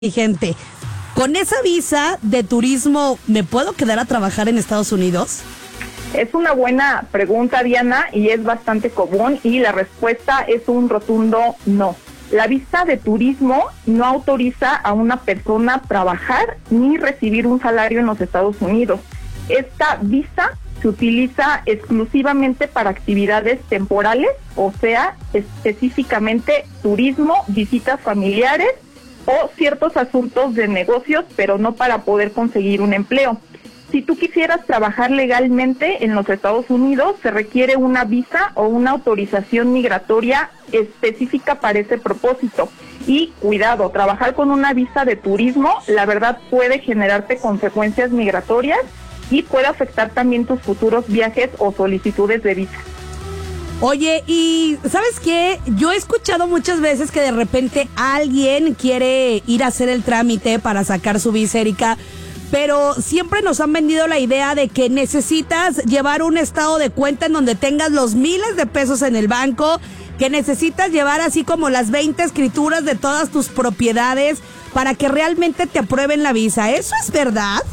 Gente, con esa visa de turismo, ¿me puedo quedar a trabajar en Estados Unidos? Es una buena pregunta, Diana, y es bastante común, y la respuesta es un rotundo no. La visa de turismo no autoriza a una persona a trabajar ni recibir un salario en los Estados Unidos. Esta visa se utiliza exclusivamente para actividades temporales, o sea, específicamente turismo, visitas familiares o ciertos asuntos de negocios, pero no para poder conseguir un empleo. Si tú quisieras trabajar legalmente en los Estados Unidos, se requiere una visa o una autorización migratoria específica para ese propósito. Y cuidado, trabajar con una visa de turismo, la verdad puede generarte consecuencias migratorias y puede afectar también tus futuros viajes o solicitudes de visa. Oye, y ¿sabes qué? Yo he escuchado muchas veces que de repente alguien quiere ir a hacer el trámite para sacar su visa, Erika, pero siempre nos han vendido la idea de que necesitas llevar un estado de cuenta en donde tengas los miles de pesos en el banco, que necesitas llevar así como las 20 escrituras de todas tus propiedades para que realmente te aprueben la visa. ¿Eso es verdad?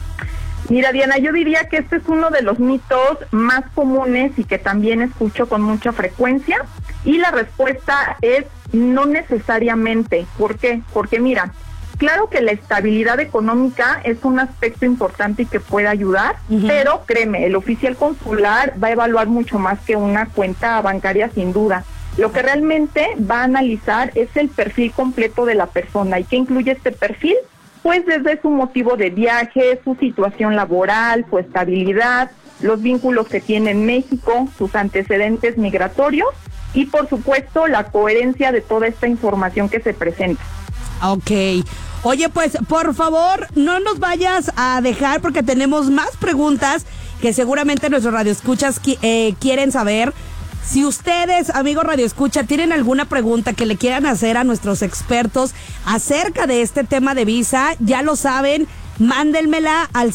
Mira, Diana, yo diría que este es uno de los mitos más comunes y que también escucho con mucha frecuencia, y la respuesta es no necesariamente. ¿Por qué? Porque mira, claro que la estabilidad económica es un aspecto importante y que puede ayudar, pero créeme, el oficial consular va a evaluar mucho más que una cuenta bancaria, sin duda. Lo que realmente va a analizar es el perfil completo de la persona. ¿Y qué incluye este perfil? Pues desde su motivo de viaje, su situación laboral, su estabilidad, los vínculos que tiene en México, sus antecedentes migratorios y, por supuesto, la coherencia de toda esta información que se presenta. Ok. Oye, pues, por favor, no nos vayas a dejar porque tenemos más preguntas que seguramente nuestros radioescuchas quieren saber. Si ustedes, amigos radioescucha, tienen alguna pregunta que le quieran hacer a nuestros expertos acerca de este tema de visa, ya lo saben, mándenmela al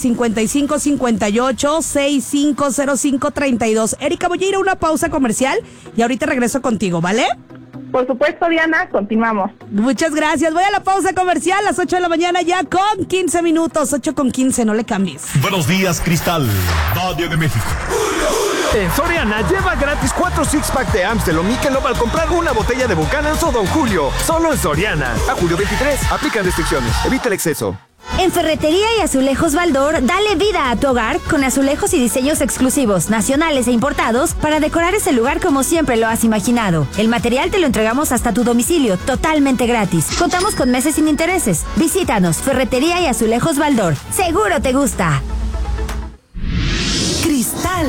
5558-650532. Erika, voy a ir a una pausa comercial y ahorita regreso contigo, ¿vale? Por supuesto, Diana, continuamos. Muchas gracias. Voy a la pausa comercial a las 8 de la mañana ya con 15 minutos. 8:15, no le cambies. Buenos días, Cristal, Valle de México. En Soriana, lleva gratis 4 six-pack de Amstel o Michelob al comprar una botella de Buchanan's o Don Julio. Solo en Soriana. A julio 23. Aplican restricciones. Evita el exceso. En Ferretería y Azulejos Baldor, dale vida a tu hogar con azulejos y diseños exclusivos, nacionales e importados, para decorar ese lugar como siempre lo has imaginado. El material te lo entregamos hasta tu domicilio, totalmente gratis. Contamos con meses sin intereses. Visítanos, Ferretería y Azulejos Baldor. Seguro te gusta. Cristal.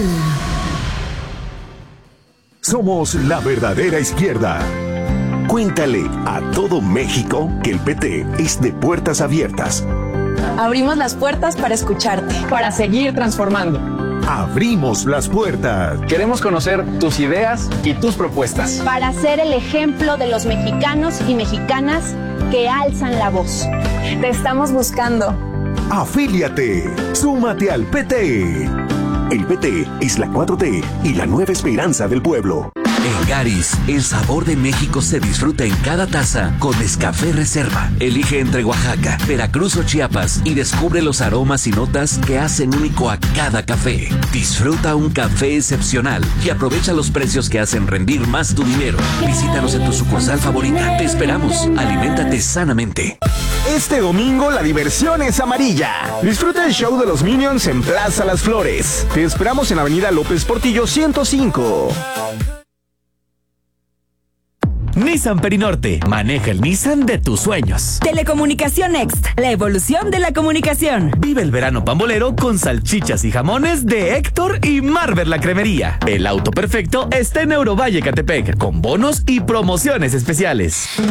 Somos la verdadera izquierda. Cuéntale a todo México que el PT es de puertas abiertas. Abrimos las puertas para escucharte, para seguir transformando. Abrimos las puertas. Queremos conocer tus ideas y tus propuestas. Para ser el ejemplo de los mexicanos y mexicanas que alzan la voz. Te estamos buscando. Afíliate. Súmate al PT. El PT es la 4T y la nueva esperanza del pueblo. En Garis, el sabor de México se disfruta en cada taza con Nescafé Reserva. Elige entre Oaxaca, Veracruz o Chiapas y descubre los aromas y notas que hacen único a cada café. Disfruta un café excepcional y aprovecha los precios que hacen rendir más tu dinero. Visítanos en tu sucursal favorita. Te esperamos. Aliméntate sanamente. Este domingo la diversión es amarilla. Disfruta el show de los Minions en Plaza Las Flores. Te esperamos en Avenida López Portillo 105. Nissan Perinorte. Maneja el Nissan de tus sueños. Telecomunicación Next. La evolución de la comunicación. Vive el verano pambolero con salchichas y jamones de Héctor y Marver la Cremería. El auto perfecto está en Eurovalle Catepec, con bonos y promociones especiales.